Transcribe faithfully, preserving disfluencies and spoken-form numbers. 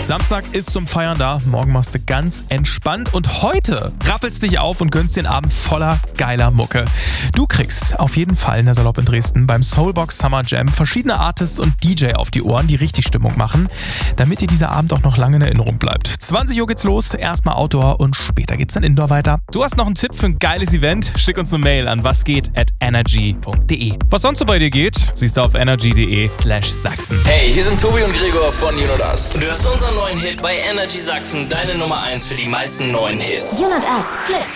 Samstag ist zum Feiern da, morgen machst du ganz entspannt und heute rappelst dich auf und gönnst den Abend voller geiler Mucke. Du kriegst auf jeden Fall in der Salopp in Dresden beim Soulbox Summer Jam verschiedene Artists und D J auf die Ohren, die richtig Stimmung machen, damit dir dieser Abend auch noch lange in Erinnerung bleibt. zwanzig Uhr geht's los, erstmal Outdoor und später geht's dann Indoor weiter. Du hast noch einen Tipp für ein geiles Event? Schick uns eine Mail an wasgeht at energy punkt de. Was sonst so bei dir geht, siehst du auf energy.de slash Sachsen. Hey, hier sind Tobi und Gregor von You Not Us. Und du hörst unseren neuen Hit bei Energy Sachsen, deine Nummer eins für die meisten neuen Hits. You Not Us, Flips.